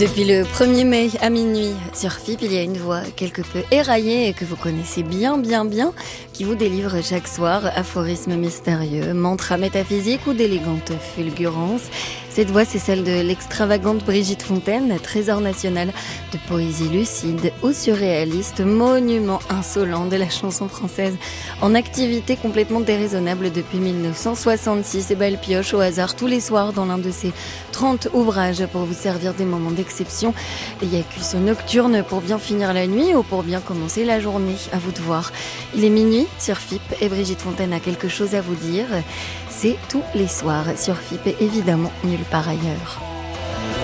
Depuis le 1er mai à minuit, sur FIP, il y a une voix quelque peu éraillée et que vous connaissez bien, qui vous délivre chaque soir aphorismes mystérieux, mantras métaphysiques ou d'élégantes fulgurances. Cette voix, c'est celle de l'extravagante Brigitte Fontaine, trésor national de poésie lucide ou surréaliste, monument insolent de la chanson française, en activité complètement déraisonnable depuis 1966. Et elle pioche au hasard tous les soirs dans l'un de ses 30 ouvrages pour vous servir des moments d'exception. Il y a Cuisson nocturne pour bien finir la nuit ou pour bien commencer la journée, à vous de voir. Il est minuit sur FIP et Brigitte Fontaine a quelque chose à vous dire. C'est tous les soirs sur FIP et évidemment nulle part ailleurs.